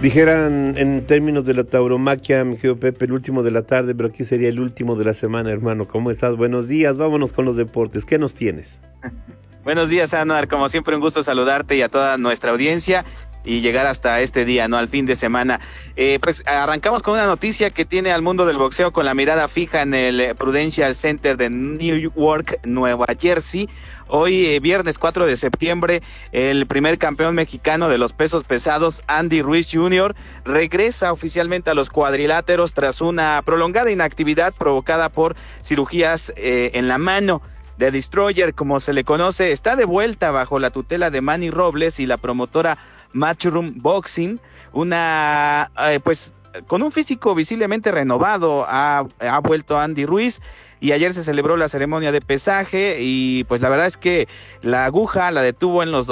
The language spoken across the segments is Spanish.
Dijeran en términos de la tauromaquia, mi querido Pepe, el último de la tarde, pero aquí sería el último de la semana, hermano. ¿Cómo estás? Buenos días, vámonos con los deportes. ¿Qué nos tienes? Buenos días, Anuar. Como siempre, un gusto saludarte y a toda nuestra audiencia y llegar hasta este día, ¿no? Al fin de semana. Pues arrancamos con una noticia que tiene al mundo del boxeo con la mirada fija en el Prudential Center de Newark, Nueva Jersey. Hoy, viernes 4 de septiembre, el primer campeón mexicano de los pesos pesados, Andy Ruiz Jr., regresa oficialmente a los cuadriláteros tras una prolongada inactividad provocada por cirugías en la mano. The Destroyer, como se le conoce, está de vuelta bajo la tutela de Manny Robles y la promotora Matchroom Boxing, pues con un físico visiblemente renovado ha vuelto Andy Ruiz, y ayer se celebró la ceremonia de pesaje y pues la verdad es que la aguja la detuvo en los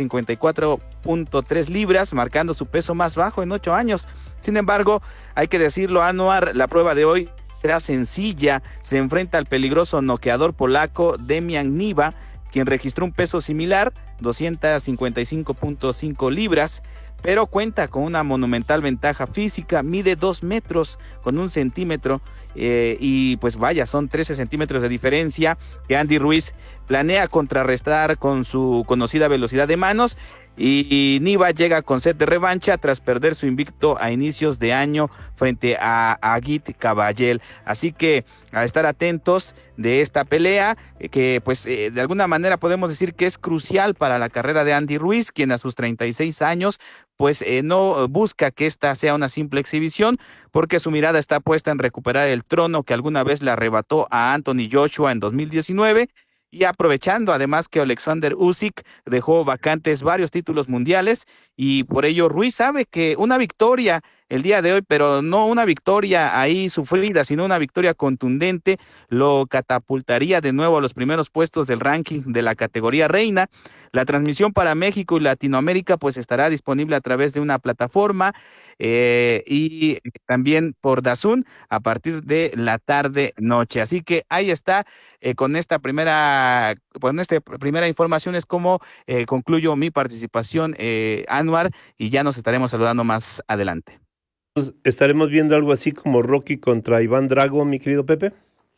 254.3 libras, marcando su peso más bajo en 8 años. Sin embargo, hay que decirlo, Anuar, la prueba de hoy será sencilla. Se enfrenta al peligroso noqueador polaco Demian Niva, quien registró un peso similar, 255.5 libras, pero cuenta con una monumental ventaja física. Mide 2 metros con 1 centímetro, y pues vaya, son 13 centímetros de diferencia que Andy Ruiz planea contrarrestar con su conocida velocidad de manos, y Niva llega con sed de revancha tras perder su invicto a inicios de año frente a Agit Caballel. Así que a estar atentos de esta pelea, que pues de alguna manera podemos decir que es crucial para la carrera de Andy Ruiz, quien a sus 36 años pues no busca que esta sea una simple exhibición, porque su mirada está puesta en recuperar el trono que alguna vez le arrebató a Anthony Joshua en 2019, y aprovechando además que Alexander Usyk dejó vacantes varios títulos mundiales, y por ello Ruiz sabe que una victoria el día de hoy, pero no una victoria ahí sufrida, sino una victoria contundente, lo catapultaría de nuevo a los primeros puestos del ranking de la categoría reina. La transmisión para México y Latinoamérica pues estará disponible a través de una plataforma, y también por DAZN a partir de la tarde-noche. Así que ahí está, con esta primera información es como concluyo mi participación, Anuar, y ya nos estaremos saludando más adelante. ¿Estaremos viendo algo así como Rocky contra Iván Drago, mi querido Pepe?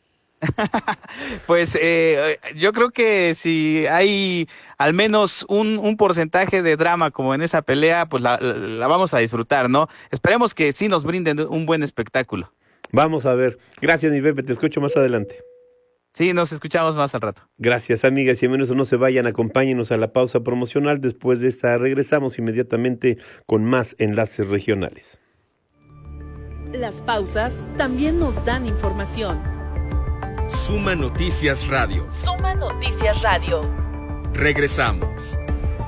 Pues yo creo que si hay al menos un porcentaje de drama como en esa pelea, pues la vamos a disfrutar, ¿no? Esperemos que sí nos brinden un buen espectáculo. Vamos a ver. Gracias, mi Pepe, te escucho más adelante. Sí, nos escuchamos más al rato. Gracias, amigas y amigos, no se vayan, acompáñenos a la pausa promocional. Después de esta regresamos inmediatamente con más enlaces regionales. Las pausas también nos dan información. Suma Noticias Radio. Suma Noticias Radio. Regresamos.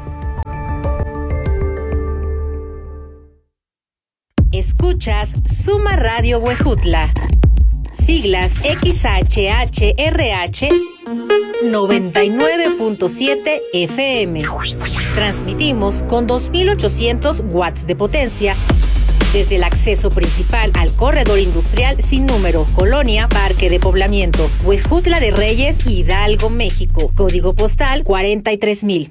Escuchas Suma Radio Huejutla. Siglas XHHRH 99.7 FM. Transmitimos con 2.800 watts de potencia desde el acceso principal al corredor industrial sin número, Colonia Parque de Poblamiento, Huejutla de Reyes, Hidalgo, México. Código postal 43,000.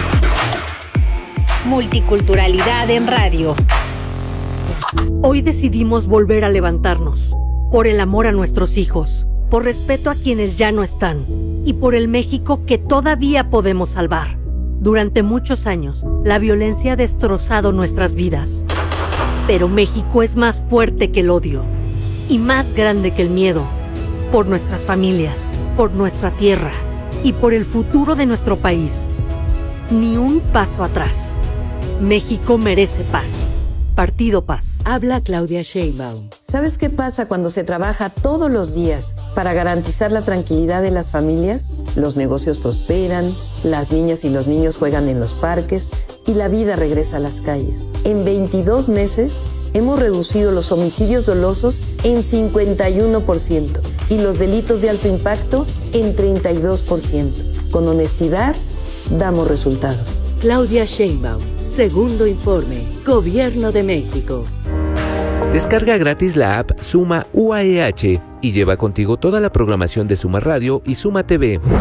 Multiculturalidad en radio. Hoy decidimos volver a levantarnos, por el amor a nuestros hijos, por respeto a quienes ya no están y por el México que todavía podemos salvar. Durante muchos años, la violencia ha destrozado nuestras vidas. Pero México es más fuerte que el odio y más grande que el miedo. Por nuestras familias, por nuestra tierra y por el futuro de nuestro país. Ni un paso atrás. México merece paz. Partido Paz. Habla Claudia Sheinbaum. ¿Sabes qué pasa cuando se trabaja todos los días para garantizar la tranquilidad de las familias? Los negocios prosperan, las niñas y los niños juegan en los parques y la vida regresa a las calles. En 22 meses hemos reducido los homicidios dolosos en 51% y los delitos de alto impacto en 32%. Con honestidad, damos resultados. Claudia Sheinbaum. Segundo informe. Gobierno de México. Descarga gratis la app Suma UAEH y lleva contigo toda la programación de Suma Radio y Suma TV.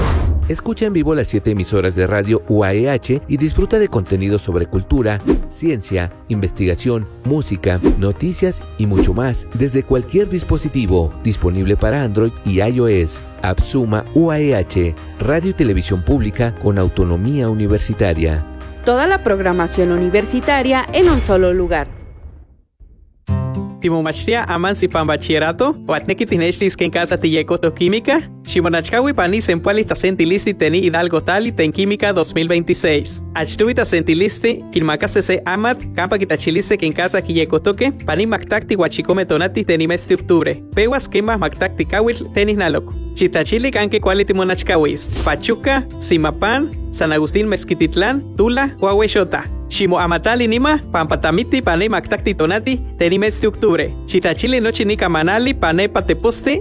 Escucha en vivo las 7 emisoras de radio UAEH y disfruta de contenidos sobre cultura, ciencia, investigación, música, noticias y mucho más desde cualquier dispositivo, disponible para Android y iOS. App Suma UAEH, radio y televisión pública con autonomía universitaria. Toda la programación universitaria en un solo lugar. Timomachtia aman si pan bachillerato, watneki tinechlis ken casa tiyekoto química, shimonachkawi pani sempuali tasentilisti teni Hidalgo Tali ten química 2026. Achtui tasentilisti, kilmakasese amat, campa kitachiliste ken casa kiyekotoke, pani maktakti huachikome tonati teni mes de octubre. Pewas kema maktakti kawil tenis nalok. Chitachili kanke quality monachkawis, Pachuca, Simapan, San Agustín Mezquititlán, Tula, Huahuexota. Shimo amatali nima, pampatamiti pane maktakti tonati, tenimes de octubre. Chitachili nochi nika manali pane pateposte,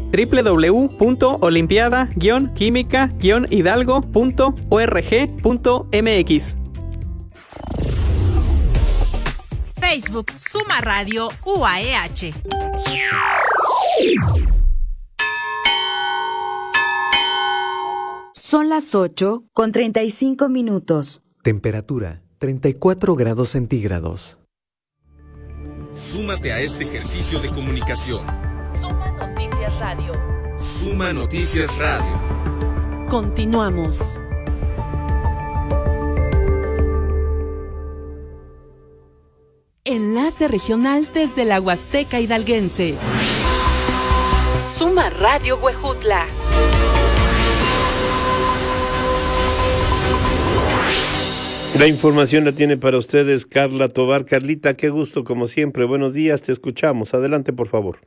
www.olimpiada-química-hidalgo.org.mx. Facebook Suma Radio UAEH. Son las 8:35. Temperatura 34 grados centígrados. Súmate a este ejercicio de comunicación. Suma Noticias Radio. Suma Noticias Radio. Continuamos. Enlace regional desde la Huasteca Hidalguense. Suma Radio Huejutla. La información la tiene para ustedes Carla Tovar. Carlita, qué gusto como siempre. Buenos días, te escuchamos. Adelante, por favor.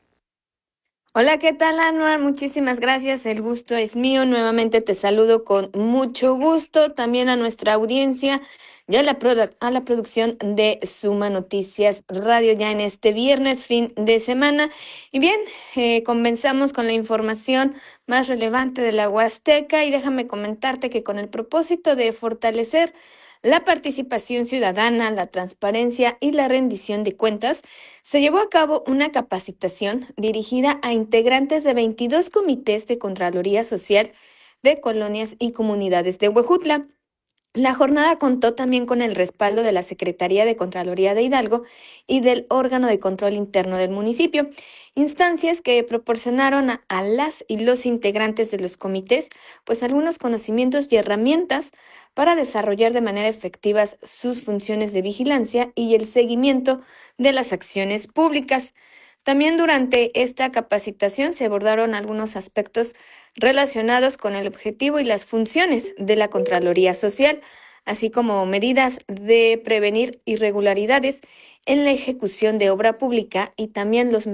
Hola, ¿qué tal, Anuar? Muchísimas gracias, el gusto es mío. Nuevamente te saludo con mucho gusto. También a nuestra audiencia y a la producción de Suma Noticias Radio ya en este viernes, fin de semana. Y bien, comenzamos con la información más relevante de la Huasteca y déjame comentarte que con el propósito de fortalecer la participación ciudadana, la transparencia y la rendición de cuentas, se llevó a cabo una capacitación dirigida a integrantes de 22 comités de Contraloría Social de colonias y comunidades de Huejutla. La jornada contó también con el respaldo de la Secretaría de Contraloría de Hidalgo y del órgano de control interno del municipio, instancias que proporcionaron a las y los integrantes de los comités pues algunos conocimientos y herramientas para desarrollar de manera efectiva sus funciones de vigilancia y el seguimiento de las acciones públicas. También durante esta capacitación se abordaron algunos aspectos relacionados con el objetivo y las funciones de la Contraloría Social, así como medidas de prevenir irregularidades en la ejecución de obra pública y también los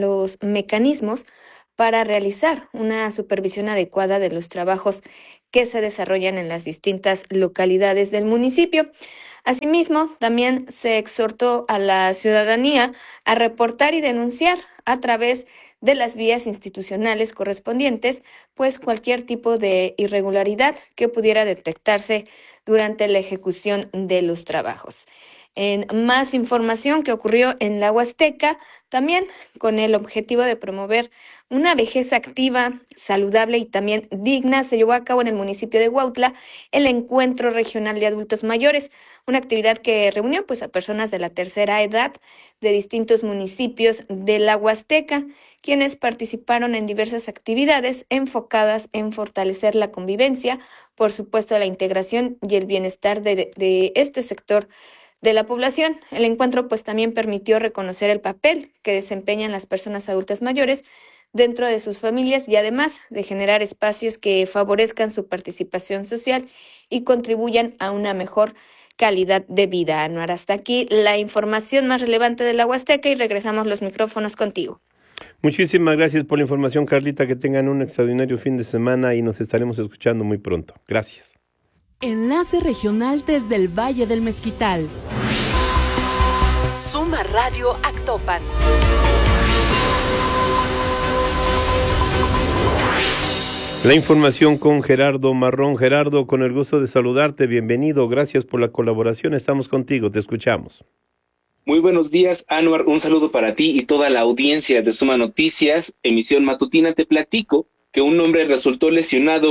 mecanismos para realizar una supervisión adecuada de los trabajos que se desarrollan en las distintas localidades del municipio. Asimismo, también se exhortó a la ciudadanía a reportar y denunciar a través de las vías institucionales correspondientes, pues cualquier tipo de irregularidad que pudiera detectarse durante la ejecución de los trabajos. En más información que ocurrió en la Huasteca, también con el objetivo de promover una vejez activa, saludable y también digna, se llevó a cabo en el municipio de Huautla el Encuentro Regional de Adultos Mayores, una actividad que reunió pues a personas de la tercera edad de distintos municipios de la Huasteca, quienes participaron en diversas actividades enfocadas en fortalecer la convivencia, por supuesto la integración y el bienestar de este sector de la población. El encuentro pues también permitió reconocer el papel que desempeñan las personas adultas mayores dentro de sus familias y además de generar espacios que favorezcan su participación social y contribuyan a una mejor calidad de vida. Anuar, hasta aquí la información más relevante de la Huasteca y regresamos los micrófonos contigo. Muchísimas gracias por la información, Carlita. Que tengan un extraordinario fin de semana y nos estaremos escuchando muy pronto. Gracias. Enlace regional desde el Valle del Mezquital. Suma Radio Actopan. La información con Gerardo Marrón. Gerardo, con el gusto de saludarte, bienvenido, gracias por la colaboración, estamos contigo, te escuchamos. Muy buenos días, Anuar, un saludo para ti y toda la audiencia de Suma Noticias, emisión matutina. Te platico que un hombre resultó lesionado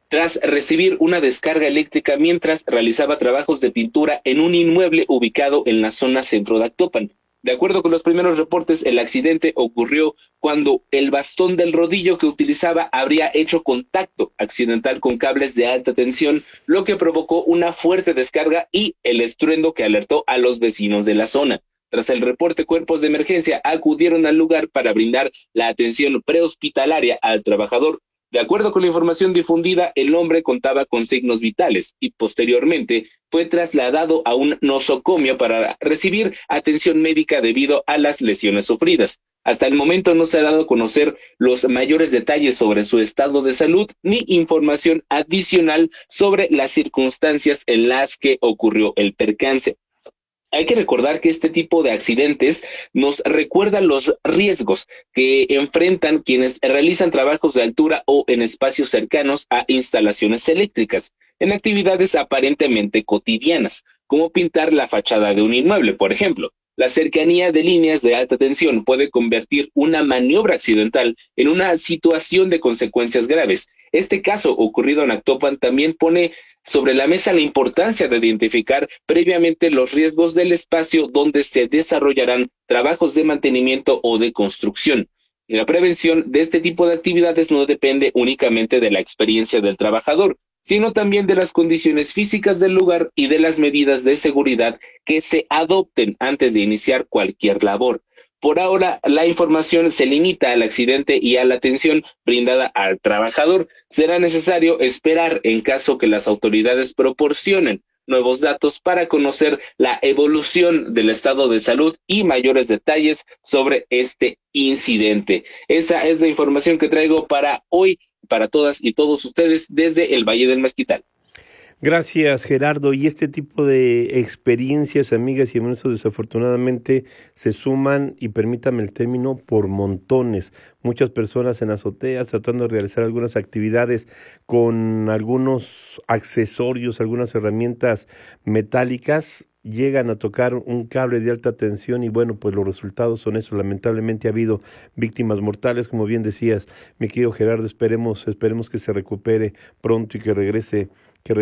tras recibir una descarga eléctrica mientras realizaba trabajos de pintura en un inmueble ubicado en la zona centro de Actopan. De acuerdo con los primeros reportes, el accidente ocurrió cuando el bastón del rodillo que utilizaba habría hecho contacto accidental con cables de alta tensión, lo que provocó una fuerte descarga y el estruendo que alertó a los vecinos de la zona. Tras el reporte, cuerpos de emergencia acudieron al lugar para brindar la atención prehospitalaria al trabajador. De acuerdo con la información difundida, el hombre contaba con signos vitales y posteriormente fue trasladado a un nosocomio para recibir atención médica debido a las lesiones sufridas. Hasta el momento no se ha dado a conocer los mayores detalles sobre su estado de salud ni información adicional sobre las circunstancias en las que ocurrió el percance. Hay que recordar que este tipo de accidentes nos recuerda los riesgos que enfrentan quienes realizan trabajos de altura o en espacios cercanos a instalaciones eléctricas, en actividades aparentemente cotidianas, como pintar la fachada de un inmueble, por ejemplo. La cercanía de líneas de alta tensión puede convertir una maniobra accidental en una situación de consecuencias graves. Este caso ocurrido en Actopan también pone sobre la mesa la importancia de identificar previamente los riesgos del espacio donde se desarrollarán trabajos de mantenimiento o de construcción. La prevención de este tipo de actividades no depende únicamente de la experiencia del trabajador, sino también de las condiciones físicas del lugar y de las medidas de seguridad que se adopten antes de iniciar cualquier labor. Por ahora, la información se limita al accidente y a la atención brindada al trabajador. Será necesario esperar en caso que las autoridades proporcionen nuevos datos para conocer la evolución del estado de salud y mayores detalles sobre este incidente. Esa es la información que traigo para hoy, para todas y todos ustedes desde el Valle del Mezquital. Gracias, Gerardo. Y este tipo de experiencias, amigas y amigos, desafortunadamente se suman, y permítame el término, por montones. Muchas personas en azoteas tratando de realizar algunas actividades con algunos accesorios, algunas herramientas metálicas, llegan a tocar un cable de alta tensión y bueno, pues los resultados son eso. Lamentablemente ha habido víctimas mortales, como bien decías, mi querido Gerardo. Esperemos que se recupere pronto y que regrese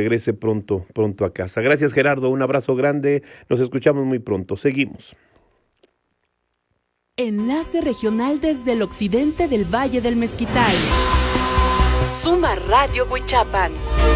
pronto a casa. Gracias, Gerardo, un abrazo grande, nos escuchamos muy pronto, seguimos. Enlace regional desde el occidente del Valle del Mezquital. Suma Radio Huichapan.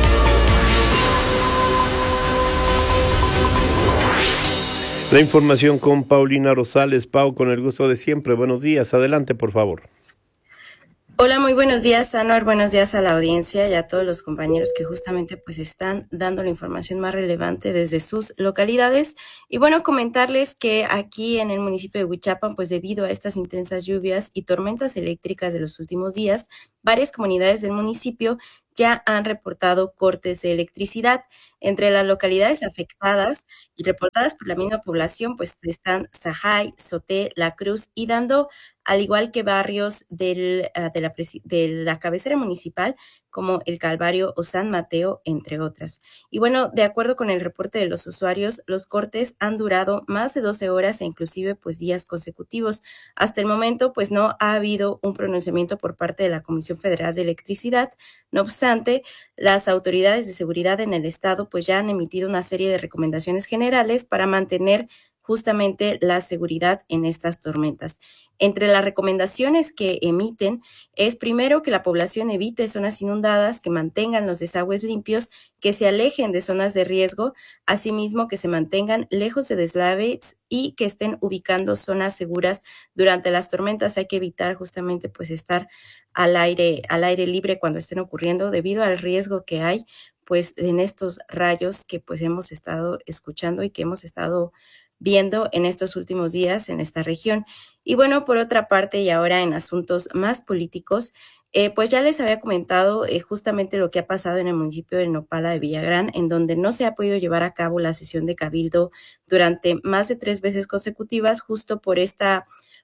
La información con Paulina Rosales. Pau, con el gusto de siempre, buenos días, adelante por favor. Hola, muy buenos días, Anuar, buenos días a la audiencia y a todos los compañeros que justamente pues están dando la información más relevante desde sus localidades. Y bueno, comentarles que aquí en el municipio de Huichapan, pues debido a estas intensas lluvias y tormentas eléctricas de los últimos días, varias comunidades del municipio ya han reportado cortes de electricidad. Entre las localidades afectadas y reportadas por la misma población, pues están Sajay, Soté, La Cruz y Dando, al igual que barrios de la cabecera municipal como El Calvario o San Mateo, entre otras. Y bueno, de acuerdo con el reporte de los usuarios, los cortes han durado más de 12 horas e inclusive pues días consecutivos. Hasta el momento pues no ha habido un pronunciamiento por parte de la Comisión Federal de Electricidad. No obstante, las autoridades de seguridad en el estado pues ya han emitido una serie de recomendaciones generales para mantener justamente la seguridad en estas tormentas. Entre las recomendaciones que emiten es primero que la población evite zonas inundadas, que mantengan los desagües limpios, que se alejen de zonas de riesgo, asimismo que se mantengan lejos de deslaves y que estén ubicando zonas seguras durante las tormentas. Hay que evitar justamente pues estar al aire libre cuando estén ocurriendo debido al riesgo que hay pues en estos rayos que pues hemos estado escuchando y que hemos estado viendo en estos últimos días en esta región. Y bueno, por otra parte, y ahora en asuntos más políticos, pues ya les había comentado justamente lo que ha pasado en el municipio de Nopala de Villagrán, en donde no se ha podido llevar a cabo la sesión de cabildo durante más de 3 veces consecutivas, justo por esta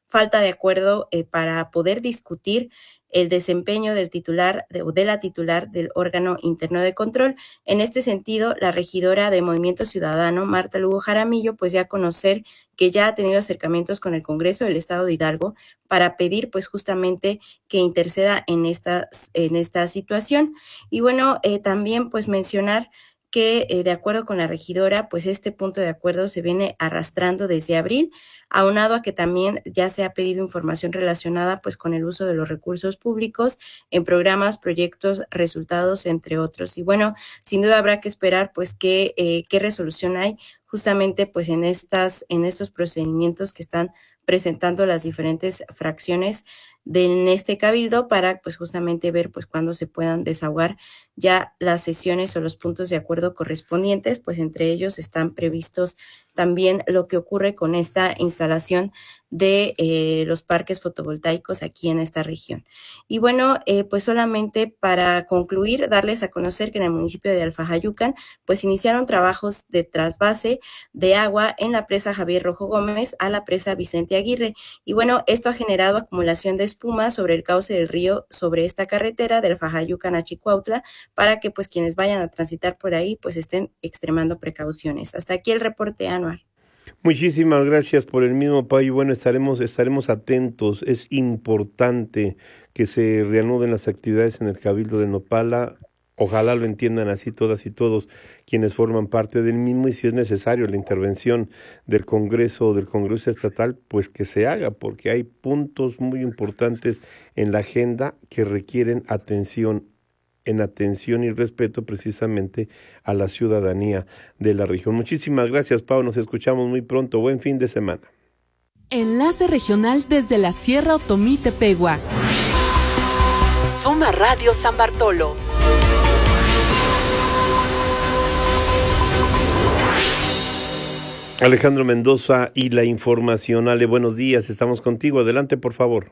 falta de acuerdo para poder discutir el desempeño del titular o de la titular del órgano interno de control. En este sentido, la regidora de Movimiento Ciudadano, Marta Lugo Jaramillo, pues ya a conocer que ya ha tenido acercamientos con el Congreso del Estado de Hidalgo para pedir pues justamente que interceda en esta situación. Y bueno, también pues mencionar que de acuerdo con la regidora, pues este punto de acuerdo se viene arrastrando desde abril, aunado a que también ya se ha pedido información relacionada pues con el uso de los recursos públicos en programas, proyectos, resultados, entre otros. Y bueno, sin duda habrá que esperar pues qué resolución hay justamente pues en estos procedimientos que están presentando las diferentes fracciones en este cabildo para pues justamente ver pues cuándo se puedan desahogar ya las sesiones o los puntos de acuerdo correspondientes, pues entre ellos están previstos también lo que ocurre con esta instalación de los parques fotovoltaicos aquí en esta región. Y bueno, pues solamente para concluir, darles a conocer que en el municipio de Alfajayucan, pues iniciaron trabajos de trasvase de agua en la presa Javier Rojo Gómez a la presa Vicente Aguirre. Y bueno, esto ha generado acumulación de espuma sobre el cauce del río, sobre esta carretera del Alfajayucan a Chicuautla, para que pues quienes vayan a transitar por ahí pues estén extremando precauciones. Hasta aquí el reporte, Anuar. Muchísimas gracias por el mismo, Pau, y bueno, estaremos atentos. Es importante que se reanuden las actividades en el Cabildo de Nopala. Ojalá lo entiendan así todas y todos quienes forman parte del mismo, y si es necesario la intervención del Congreso Estatal, pues que se haga, porque hay puntos muy importantes en la agenda que requieren atención y respeto precisamente a la ciudadanía de la región. Muchísimas gracias, Pau, nos escuchamos muy pronto. Buen fin de semana. Enlace regional desde la Sierra Otomí-Tepehua. Suma Radio San Bartolo. Alejandro Mendoza y la información. Ale, buenos días, estamos contigo. Adelante, por favor.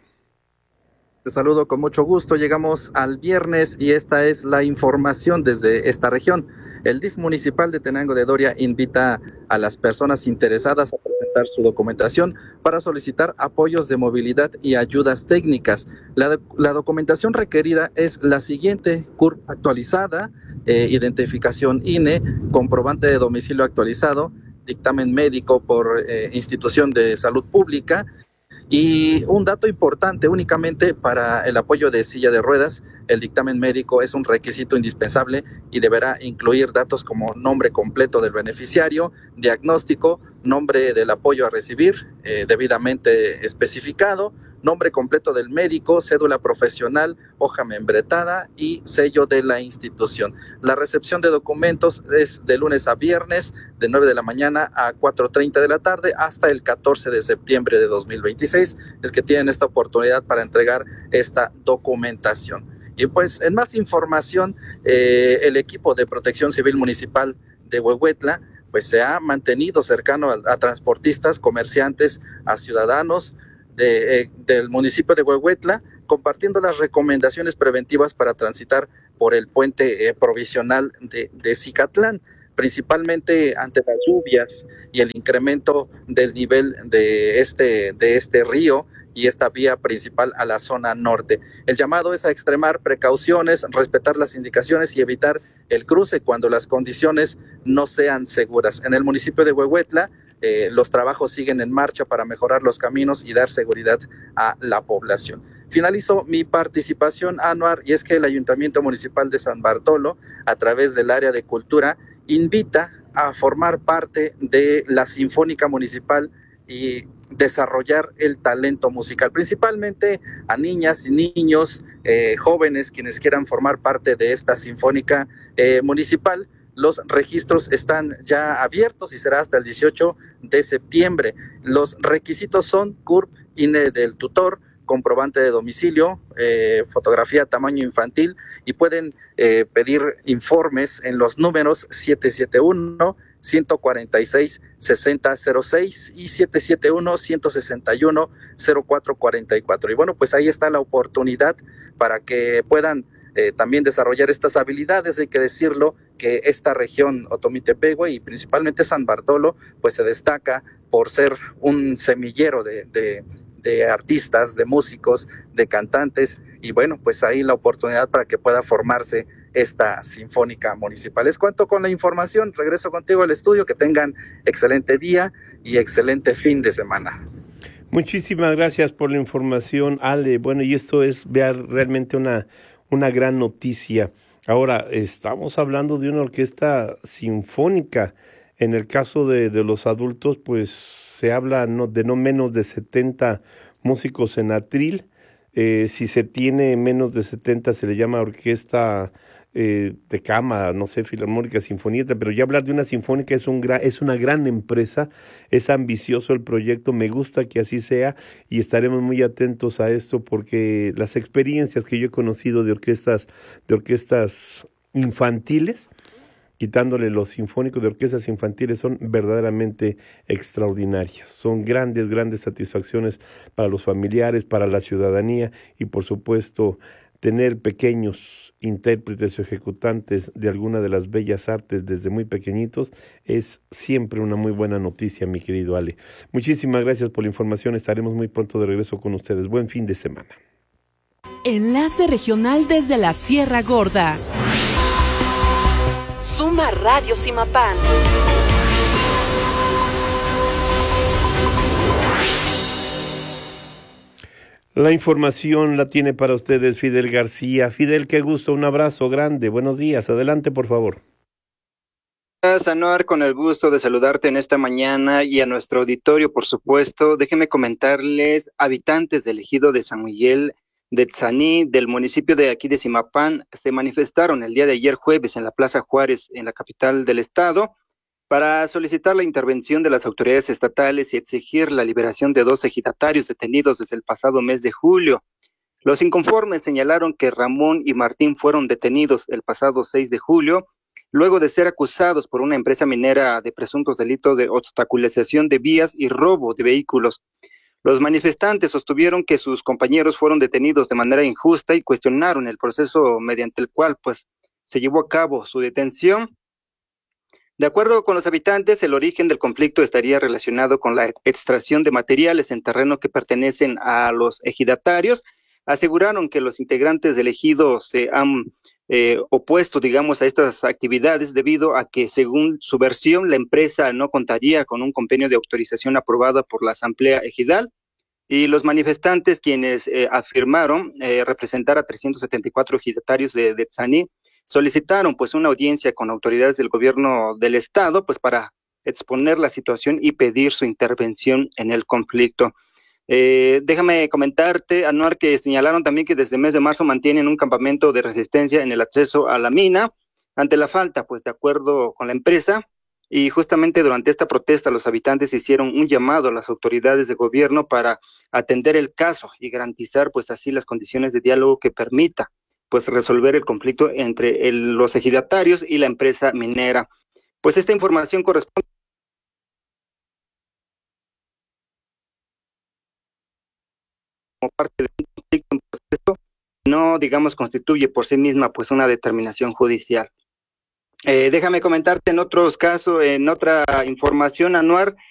Te saludo con mucho gusto. Llegamos al viernes y esta es la información desde esta región. El DIF municipal de Tenango de Doria invita a las personas interesadas a presentar su documentación para solicitar apoyos de movilidad y ayudas técnicas. La documentación requerida es la siguiente: CURP actualizada, identificación INE, comprobante de domicilio actualizado, dictamen médico por institución de salud pública. Y un dato importante, únicamente para el apoyo de silla de ruedas, el dictamen médico es un requisito indispensable y deberá incluir datos como nombre completo del beneficiario, diagnóstico, nombre del apoyo a recibir, debidamente especificado, nombre completo del médico, cédula profesional, hoja membretada y sello de la institución. La recepción de documentos es de lunes a viernes, de 9 de la mañana a 4:30 de la tarde, hasta el 14 de septiembre de 2026, es que tienen esta oportunidad para entregar esta documentación. Y pues, en más información, el equipo de Protección Civil Municipal de Huehuetla pues se ha mantenido cercano a transportistas, comerciantes, a ciudadanos del municipio de Huehuetla, compartiendo las recomendaciones preventivas para transitar por el puente provisional de Cicatlán, principalmente ante las lluvias y el incremento del nivel de este río y esta vía principal a la zona norte. El llamado es a extremar precauciones, respetar las indicaciones y evitar el cruce cuando las condiciones no sean seguras. En el municipio de Huehuetla, los trabajos siguen en marcha para mejorar los caminos y dar seguridad a la población. Finalizo mi participación, Anuar, y es que el Ayuntamiento Municipal de San Bartolo, a través del área de cultura, invita a formar parte de la Sinfónica Municipal y desarrollar el talento musical, principalmente a niñas y niños, jóvenes quienes quieran formar parte de esta Sinfónica Municipal. Los registros están ya abiertos y será hasta el 18 de septiembre. Los requisitos son CURP, INE del tutor, comprobante de domicilio, fotografía tamaño infantil, y pueden pedir informes en los números 771-146-6006 y 771-161-0444. Y bueno, pues ahí está la oportunidad para que puedan también desarrollar estas habilidades. Hay que decirlo que esta región Otomí-Tepehua y principalmente San Bartolo pues se destaca por ser un semillero de de artistas, de músicos, de cantantes, y bueno, pues ahí la oportunidad para que pueda formarse esta Sinfónica Municipal. Es cuanto con la información. Regreso contigo al estudio. Que tengan excelente día y excelente fin de semana. Muchísimas gracias por la información, Ale. Bueno, y esto es realmente una gran noticia. Ahora, estamos hablando de una orquesta sinfónica. En el caso de los adultos, pues se habla de no menos de 70 músicos en atril. Si se tiene menos de 70 se le llama orquesta de cámara, no sé, filarmónica, sinfonieta, pero ya hablar de una sinfónica es una gran empresa, es ambicioso el proyecto, me gusta que así sea y estaremos muy atentos a esto porque las experiencias que yo he conocido de orquestas infantiles, quitándole los sinfónicos de orquestas infantiles, son verdaderamente extraordinarias. Son grandes satisfacciones para los familiares, para la ciudadanía y por supuesto tener pequeños intérpretes o ejecutantes de alguna de las bellas artes desde muy pequeñitos es siempre una muy buena noticia, mi querido Ale. Muchísimas gracias por la información, estaremos muy pronto de regreso con ustedes. Buen fin de semana. Enlace regional desde la Sierra Gorda. Suma Radio Simapán. La información la tiene para ustedes Fidel García. Fidel, qué gusto, un abrazo grande. Buenos días, adelante por favor. Gracias, Anuar, con el gusto de saludarte en esta mañana y a nuestro auditorio, por supuesto. Déjenme comentarles, habitantes del ejido de San Miguel de Tzaní, del municipio de aquí de Simapán, se manifestaron el día de ayer jueves en la Plaza Juárez, en la capital del estado, para solicitar la intervención de las autoridades estatales y exigir la liberación de 2 ejidatarios detenidos desde el pasado mes de julio. Los inconformes señalaron que Ramón y Martín fueron detenidos el pasado 6 de julio, luego de ser acusados por una empresa minera de presuntos delitos de obstaculización de vías y robo de vehículos. Los manifestantes sostuvieron que sus compañeros fueron detenidos de manera injusta y cuestionaron el proceso mediante el cual se llevó a cabo su detención. De acuerdo con los habitantes, el origen del conflicto estaría relacionado con la extracción de materiales en terreno que pertenecen a los ejidatarios. Aseguraron que los integrantes del ejido se han opuesto, a estas actividades debido a que, según su versión, la empresa no contaría con un convenio de autorización aprobada por la Asamblea Ejidal. Y los manifestantes, quienes afirmaron representar a 374 ejidatarios de Tzaní, solicitaron una audiencia con autoridades del gobierno del estado para exponer la situación y pedir su intervención en el conflicto. Déjame comentarte, Anuar, que señalaron también que desde el mes de marzo mantienen un campamento de resistencia en el acceso a la mina ante la falta, de acuerdo con la empresa, y justamente durante esta protesta los habitantes hicieron un llamado a las autoridades de gobierno para atender el caso y garantizar así las condiciones de diálogo que permita resolver el conflicto entre los ejidatarios y la empresa minera. Esta información corresponde como parte de un conflicto en proceso, no constituye por sí misma una determinación judicial. Déjame comentarte en otros casos, en otra información, Anuar,